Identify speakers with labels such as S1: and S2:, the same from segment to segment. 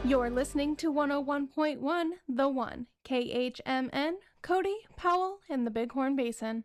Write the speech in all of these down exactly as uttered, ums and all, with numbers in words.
S1: You're listening to one oh one point one, The One, K H M N, Cody, Powell, and the Bighorn Basin.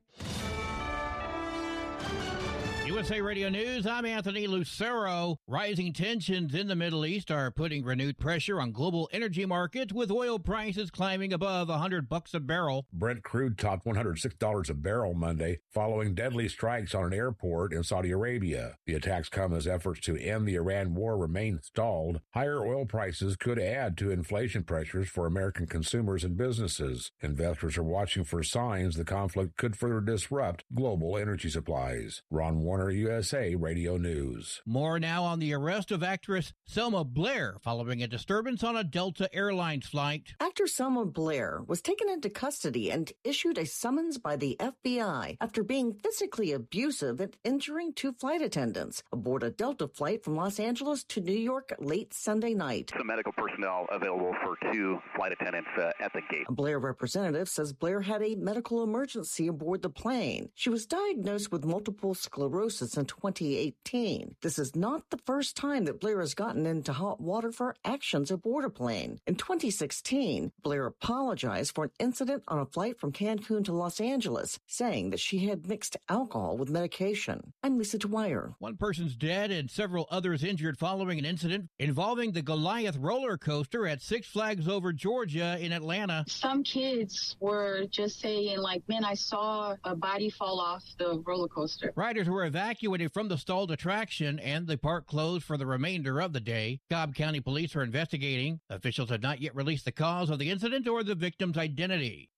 S2: U S A Radio News, I'm Anthony Lucero. Rising tensions in the Middle East are putting renewed pressure on global energy markets, with oil prices climbing above one hundred bucks a barrel.
S3: Brent crude topped one hundred six dollars a barrel Monday, following deadly strikes on an airport in Saudi Arabia. The attacks come as efforts to end the Iran war remain stalled. Higher oil prices could add to inflation pressures for American consumers and businesses. Investors are watching for signs the conflict could further disrupt global energy supplies. Ron Warner, U S A Radio News.
S2: More now on the arrest of actress Selma Blair following a disturbance on a Delta Airlines flight.
S4: Actor Selma Blair was taken into custody and issued a summons by the F B I after being physically abusive and injuring two flight attendants aboard a Delta flight from Los Angeles to New York late Sunday night.
S5: Some medical personnel available for two flight attendants uh, at the gate.
S4: A Blair representative says Blair had a medical emergency aboard the plane. She was diagnosed with multiple sclerosis in twenty eighteen. This is not the first time that Blair has gotten into hot water for actions aboard a plane. In twenty sixteen, Blair apologized for an incident on a flight from Cancun to Los Angeles, saying that she had mixed alcohol with medication. I'm Lisa Dwyer.
S2: One person's dead and several others injured following an incident involving the Goliath roller coaster at Six Flags Over Georgia in Atlanta.
S6: Some kids were just saying, like, man, I saw a body fall off the roller coaster.
S2: Riders were evacuated from the stalled attraction, and the park closed for the remainder of the day. Cobb County Police are investigating. Officials have not yet released the cause of the incident or the victim's identity.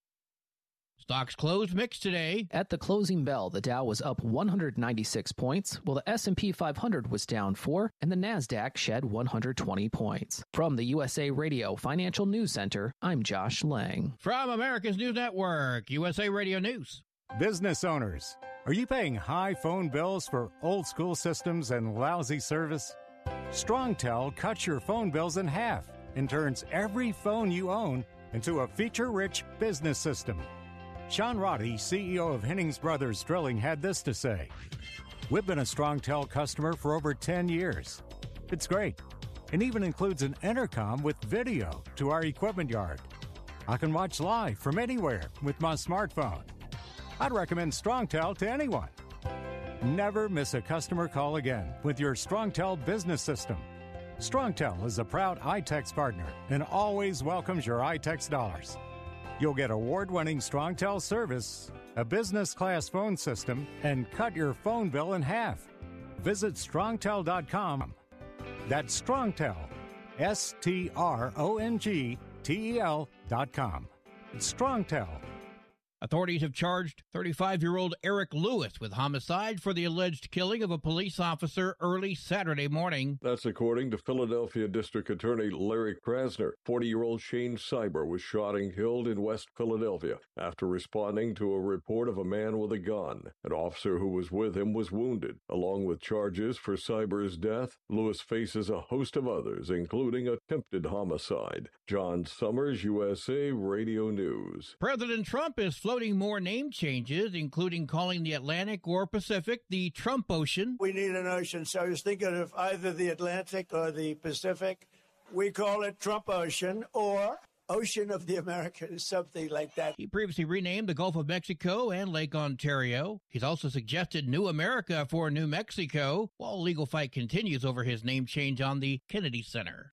S2: Stocks closed mixed today.
S7: At the closing bell, the Dow was up one hundred ninety-six points, while the S and P five hundred was down four, and the Nasdaq shed one hundred twenty points. From the U S A Radio Financial News Center, I'm Josh Lang.
S2: From America's News Network, U S A Radio News.
S8: Business owners, are you paying high phone bills for old school systems and lousy service? StrongTel cuts your phone bills in half and turns every phone you own into a feature-rich business system. Sean Roddy, C E O of Hennings Brothers Drilling, had this to say: "We've been a StrongTel customer for over ten years. It's great, and even includes an intercom with video to our equipment yard. I can watch live from anywhere with my smartphone. I'd recommend StrongTel to anyone. Never miss a customer call again with your StrongTel business system. StrongTel is a proud iTex partner and always welcomes your iTex dollars. You'll get award-winning StrongTel service, a business-class phone system, and cut your phone bill in half. Visit strongtel dot com. That's StrongTel, S T R O N G T E L dot com. It's StrongTel.
S2: Authorities have charged thirty-five-year-old Eric Lewis with homicide for the alleged killing of a police officer early Saturday morning.
S9: That's according to Philadelphia District Attorney Larry Krasner. forty-year-old Shane Cyber was shot and killed in West Philadelphia after responding to a report of a man with a gun. An officer who was with him was wounded. Along with charges for Cyber's death, Lewis faces a host of others, including attempted homicide. John Summers, U S A Radio News.
S2: President Trump is floating more name changes, including calling the Atlantic or Pacific the Trump Ocean.
S10: We need an ocean, so I was thinking of either the Atlantic or the Pacific. We call it Trump Ocean or Ocean of the Americas, something like that.
S2: He previously renamed the Gulf of Mexico and Lake Ontario. He's also suggested New America for New Mexico, while legal fight continues over his name change on the Kennedy Center.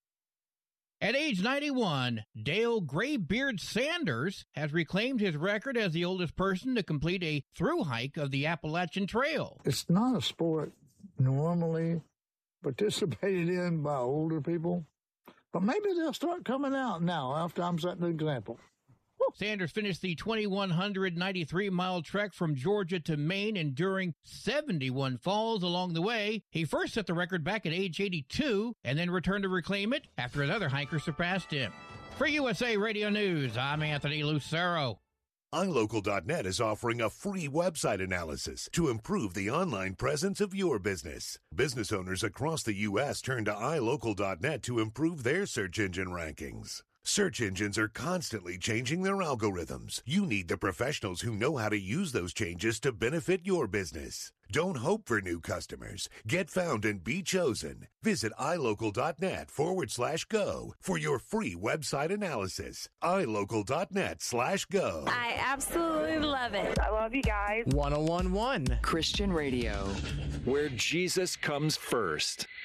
S2: At age ninety-one, Dale Graybeard Sanders has reclaimed his record as the oldest person to complete a thru hike of the Appalachian Trail.
S11: It's not a sport normally participated in by older people, but maybe they'll start coming out now after I'm setting an example.
S2: Sanders finished the two thousand one hundred ninety-three mile trek from Georgia to Maine, enduring seventy-one falls along the way. He first set the record back at age eighty-two and then returned to reclaim it after another hiker surpassed him. For U S A Radio News, I'm Anthony Lucero.
S12: i local dot net is offering a free website analysis to improve the online presence of your business. Business owners across the U S turn to i local dot net to improve their search engine rankings. Search engines are constantly changing their algorithms. You need the professionals who know how to use those changes to benefit your business. Don't hope for new customers. Get found and be chosen. Visit ilocal.net forward slash go for your free website analysis. ilocal.net slash go.
S13: I absolutely love it. I love you guys.
S14: one oh one point one Christian Radio, where Jesus comes first.